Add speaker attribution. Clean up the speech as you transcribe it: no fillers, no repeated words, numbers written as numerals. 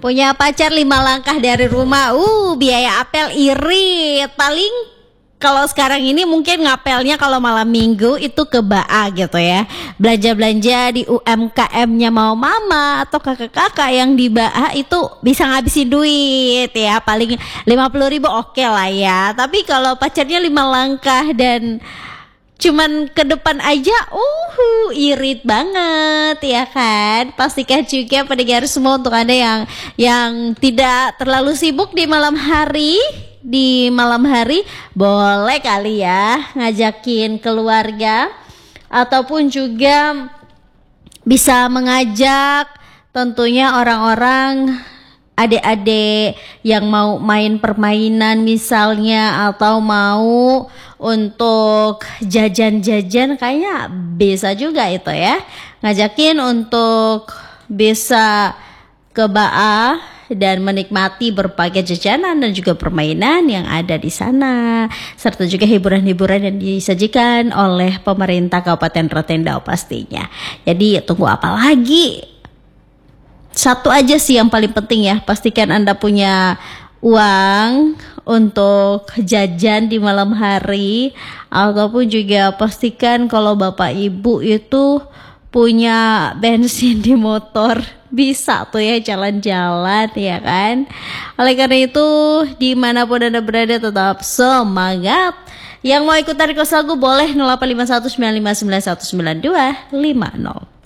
Speaker 1: Punya pacar 5 langkah dari rumah. Biaya apel irit. Paling kalau sekarang ini mungkin ngapelnya kalau malam minggu itu ke BA gitu ya. Belanja-belanja di UMKM-nya mau mama atau kakak-kakak yang di BA itu bisa ngabisin duit ya. Paling 50.000 oke lah ya. Tapi kalau pacarnya 5 langkah dan cuman ke depan aja, irit banget ya kan. Pastikan juga pendengar semua untuk Anda yang tidak terlalu sibuk di malam hari. Di malam hari boleh kali ya ngajakin keluarga ataupun juga bisa mengajak tentunya orang-orang adik-adik yang mau main permainan misalnya atau mau untuk jajan-jajan, kayaknya bisa juga itu ya, ngajakin untuk bisa ke BA dan menikmati berbagai jajanan dan juga permainan yang ada di sana, serta juga hiburan-hiburan yang disajikan oleh pemerintah Kabupaten Rotendao pastinya. Jadi tunggu apa lagi? Satu aja sih yang paling penting ya, pastikan Anda punya uang untuk jajan di malam hari, ataupun juga pastikan kalau Bapak Ibu itu punya bensin di motor, bisa tuh ya jalan-jalan ya kan. Oleh karena itu dimanapun Anda berada tetap semangat. Yang mau ikutan request lagu boleh 0851 959 192 50.